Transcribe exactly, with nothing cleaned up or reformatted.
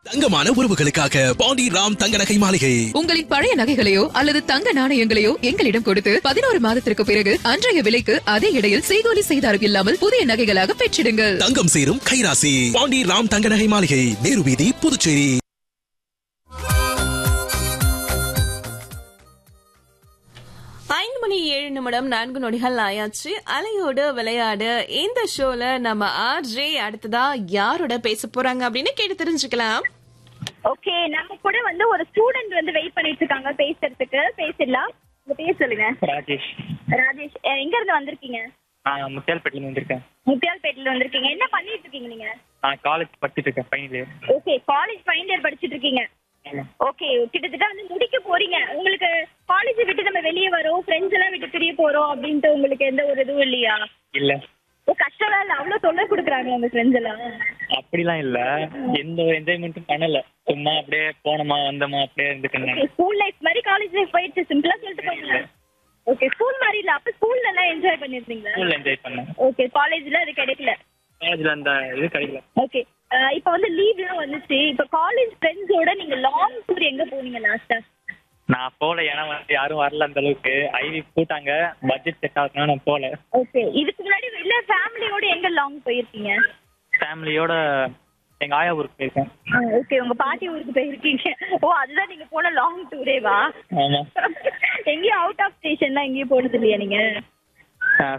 தங்கமான உறவுகளுக்காக பாண்டி ராம் தங்க நகை மாளிகை. உங்களின் பழைய நகைகளையோ அல்லது தங்க நாணயங்களையோ எங்களிடம் கொடுத்து பதினோரு மாதத்திற்கு பிறகு அன்றைய விலைக்கு அதே இடையில் செய்கூலி செய்தாரம் இல்லாமல் புதிய நகைகளாக பெற்றிடுங்கள். தங்கம் சேரும் கைராசி பாண்டி ராம் தங்க நகை மாளிகை, நேரு வீதி, புதுச்சேரி. ஐந்து மணி ஏழு நிமிடம் நான்கு நொடிகள் ஆயாச்சு. அலையோடு விளையாடு இந்த ஷோல நம்ம ஆர்ஜே அடுத்ததா யாரோட பேச போறாங்க அப்படின்னு கேட்டு தெரிஞ்சுக்கலாம். ஓகே, நம்ம கூட வந்து ஒரு ஸ்டூடெண்ட் வந்து வெயிட் பண்ணிட்டு இருக்காங்க பேசுறதுக்கு. பேசிடலாம். உங்க பேர் சொல்லுங்க. ராஜேஷ். ராஜேஷ், எங்க இருந்து வந்திருக்கீங்க? நான் முத்தியால்பேட்டில வந்திருக்கேன். முத்தியால்பேட்டில வந்திருக்கீங்க. என்ன பண்ணிட்டு இருக்கீங்க நீங்க? நான் காலேஜ் படிச்சிட்டு இருக்கேன், final year. Okay, college final year படிச்சிட்டு இருக்கீங்க. ஓகே, கிட்டத்தட்ட வந்து முடிக்க போறீங்க. உங்களுக்கு காலேஜ் விட்டு நம்ம வெளியே வரோம், ஃப்ரெண்ட்ஸ் எல்லாம் விட்டு பிரிய போறோம் அப்படின்ட்டு உங்களுக்கு எந்த ஒரு இதுவும் இல்லையா? இல்ல. ஓ, கஷ்டம் இல்ல. அவ்வளவு தொல்லை கொடுக்குறாங்க உங்க ஃப்ரெண்ட்ஸ் எல்லாம்? அப்படிலாம் இல்ல, எந்த ஒரு என்ஜாய்மெண்ட்டும் பண்ணல. சும்மா அப்படியே போனோமா வந்தோமா அப்படியே இருந்துட்டு. ஸ்கூல் லைஃப் மாதிரி காலேஜ் லைஃப் போயிடுச்சு, சிம்பிளா சொல்லிட்டு போங்க. ஓகே, ஸ்கூல் மாதிரி இல்ல. அப்ப ஸ்கூல்ல எல்லாம் என்ஜாய் பண்ணிருந்தீங்களா? ஸ்கூல்ல என்ஜாய் பண்ணேன். ஓகே, காலேஜ்ல அது கிடைக்கல. காலேஜ்ல அந்த இது கிடைக்கல. ஓகே, இப்ப வந்து லீவ்லாம் வந்துச்சு. இப்ப காலேஜ் ஃப்ரெண்ட்ஸோட நீங்க லாங் டூர் எங்க போனீங்க லாஸ்டா? நான் போல, ஏன்னா வந்து யாரும் வரல அந்த அளவுக்கு. ஐவி கூட்டாங்க, பட்ஜெட் செட் ஆகுதுன்னா நான் போல. ஓகே, இதுக்கு முன்னாடி இல்ல ஃபேமிலியோட எங்க லாங் போயிருக்கீங்க? ஃபேமிலியோட எங்க ஆயா ஊருக்கு போயிருக்கேன். ஓகே, உங்க பாட்டி ஊருக்கு போயிருக்கீங்க. ஓ, அதுதான் நீங்க போன லாங் டூரேவா? ஆமா. எங்கேயும் அவுட் ஆஃப் ஸ்டேஷன்லாம் எங்கேயும் போனது இல்லையா நீங்க?